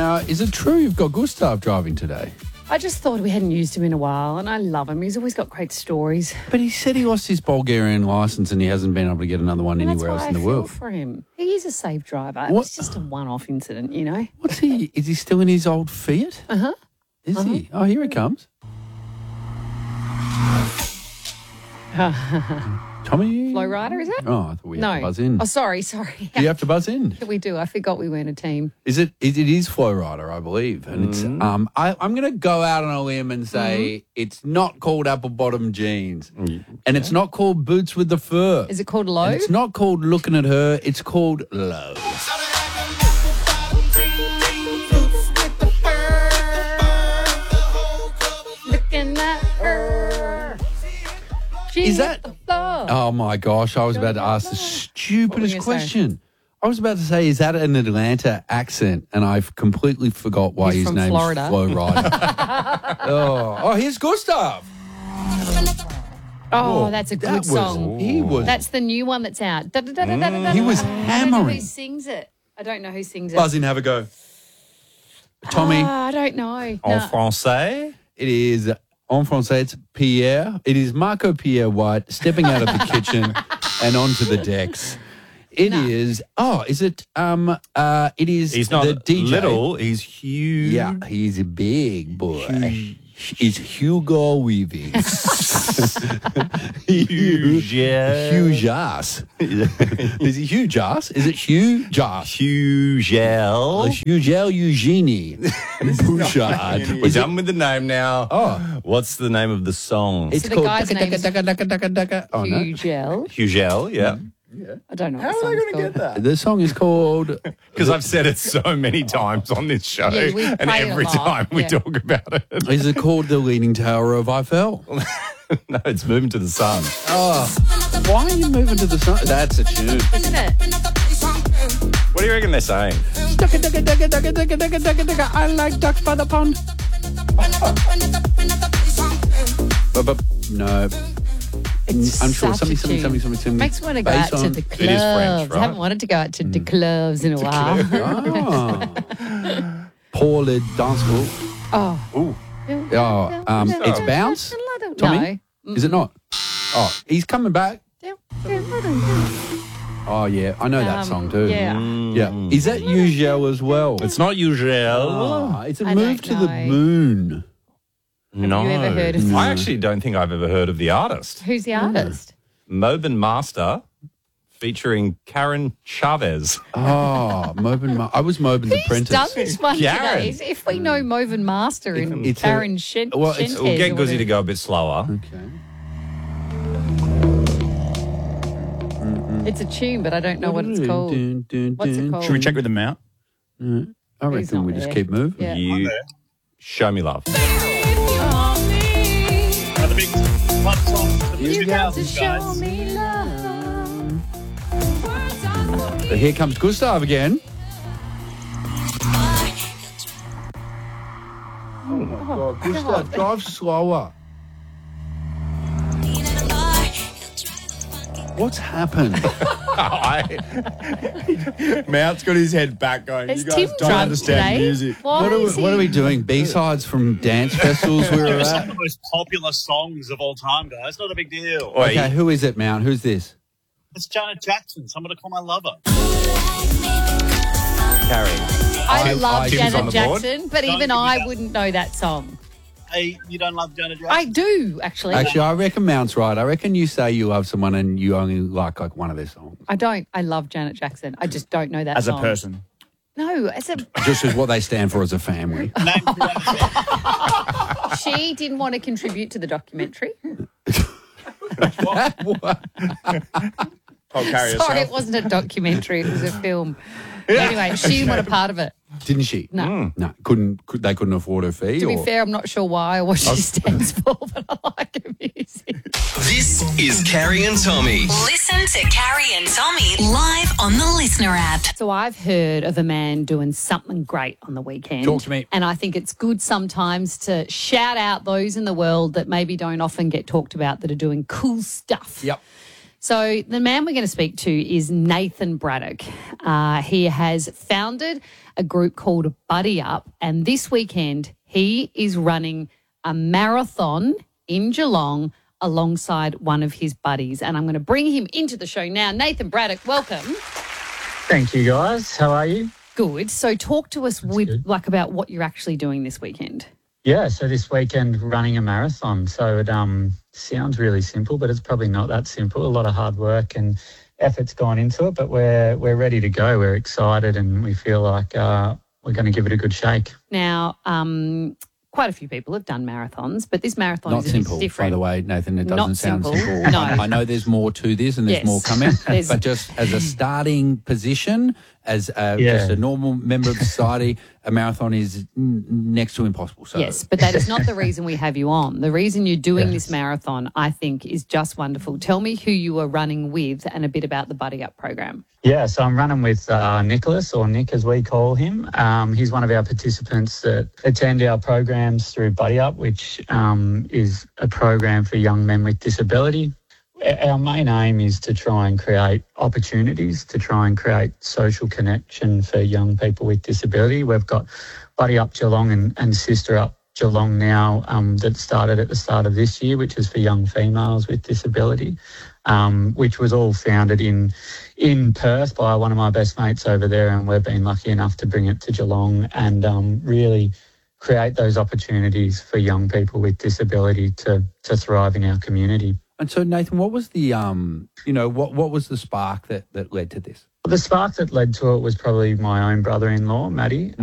Now, is it true you've got Gustav driving today? I just thought we hadn't used him in a while, and I love him. He's always got great stories. But he said he lost his Bulgarian license and he hasn't been able to get another one anywhere else in the world. That's why I feel for him. He is a safe driver. What? It's just a one-off incident, you know. What's he? Is he still in his old Fiat? Uh-huh. Is he? Oh, here he comes. Tommy? Flow Rider, is it? Oh, I thought we had to buzz in. Oh, sorry. Do you have to buzz in? We do. I forgot we weren't a team. It is Flow Rider, I believe. And it's I'm going to go out on a limb and say it's not called apple bottom jeans. And it's not called boots with the fur. Is it called Low? And it's not called looking at her. It's called Low. Looking at her. Is that? The floor. Oh my gosh! I was about to ask the stupidest gonna question. I was about to say, is that an Atlanta accent? And I've completely forgot why He's his from name's Florida. Flow Rider. oh, here's Gustav. Oh, that's a good song. He was. That's the new one that's out. He was I don't know hammering. who sings it. I don't know who sings it. Buzz in, have a go. Tommy. I don't know. En No. français? It is, en français, it's Pierre. It is Marco Pierre White stepping out of the kitchen and onto the decks. It is, is it, it is He's not the DJ. little, he's huge. Yeah, he's a big boy. It's Hugo Weaving. Huge. Huge ass. Is it huge ass? Is it huge ass? Hugel. Hugel Eugenie. Bouchard. We're done with the name now. Oh. What's the name of the song? It's So the called guy's name is Oh, no. Hugel. Hugel, yeah. I don't know. How are they going to get that? The song is called... Because I've said it so many times on this show, Yeah, we and play it a every lot. time we Yeah. talk about it. Is it called The Leaning Tower of Eiffel? No, it's Moving to the Sun. Why are you moving to the sun? That's a tune. Isn't it? What do you reckon they're saying? I like ducks by the pond. No. It's I'm sure such a tune. something. Makes me want to go out to the clubs. It is French, I haven't right? wanted to go out to the clubs in a while. Paul Le Dance School. Oh. It's Bounce. Tommy? Is it not? Oh, he's coming back. Oh, yeah. I know that song too. Yeah. Yeah. Is that Ugel as well? It's not Hugel. Oh, it's a I move don't to the know. moon. No. you ever heard of- I actually don't think I've ever heard of the artist. Who's the artist? Mobin Master featuring Karen Chavez. Oh, Mobin. I was Mobin's Who's apprentice. done this one Karen. today? If we know Moven Master and It's Karen a- Shentez. well, it's- We'll get or Guzzy to whatever. go a bit slower. Okay. It's a tune, but I don't know what it's called. What's it called? Should we check with them out? I He's reckon not we just there. keep moving. Yeah. You show me love. One of the big pop songs of the You got to 2000s, show guys. me love. But here comes Gustav again. Oh my God, Gustav, drive slower. What's happened? Mount's got his head back going. There's you guys Tim don't drunk understand today. music. Why is he? What are we doing? B-sides from dance festivals we It were was some at? of the most popular songs of all time, guys. Not a big deal. Wait, Okay, who is it, Mount? Who's this? It's Janet Jackson. Someone to call my lover. Carrie. I love Tim's on Janet the board. Jackson, but Don't even give me I that. wouldn't know that song. Hey, you don't love Janet Jackson? I do, actually. Actually, I reckon Mount's right. I reckon you say you love someone and you only like one of their songs. I don't. I love Janet Jackson. I just don't know that As a song. person. No, as a Just as what they stand for as a family. Name three other songs. she didn't want to contribute to the documentary. Oh, carry Sorry, it wasn't a documentary. It was a film. Anyway, she didn't want a part of it. Didn't she? No. No. They couldn't afford her fee? To be or? fair, I'm not sure why or what she stands for, but I like her music. This is Carrie and Tommy. Listen to Carrie and Tommy live on the Listener app. So I've heard of a man doing something great on the weekend. Talk to me. And I think it's good sometimes to shout out those in the world that maybe don't often get talked about that are doing cool stuff. Yep. So the man we're going to speak to is Nathan Braddock. He has founded a group called Buddy Up, and this weekend he is running a marathon in Geelong alongside one of his buddies. And I'm going to bring him into the show now. Nathan Braddock, welcome. Thank you, guys. How are you? Good. So talk to us about what you're actually doing this weekend. Yeah, so this weekend running a marathon. So it sounds really simple, but it's probably not that simple. A lot of hard work and effort's gone into it, but we're ready to go. We're excited and we feel like we're going to give it a good shake. Now, quite a few people have done marathons, but this marathon Not is simple, different. by the way, Nathan. It doesn't Not sound simple. simple. No. I know there's more to this and there's Yes. more coming, There's- but just as a starting position, as just a normal member of society, a marathon is next to impossible. So. Yes, but that is not the reason we have you on. The reason you're doing Yes. this marathon, I think, is just wonderful. Tell me who you are running with and a bit about the Buddy Up program. Yeah, so I'm running with Nicholas, or Nick as we call him. He's one of our participants that attend our programs through Buddy Up, which is a program for young men with disability. Our main aim is to try and create opportunities, to try and create social connection for young people with disability. We've got Buddy Up Geelong and Sister Up Geelong now that started at the start of this year, which is for young females with disability, which was all founded in Perth by one of my best mates over there, and we've been lucky enough to bring it to Geelong and really create those opportunities for young people with disability to thrive in our community. And so, Nathan, what was the what was the spark that led to this? The spark that led to it was probably my own brother-in-law, Matty.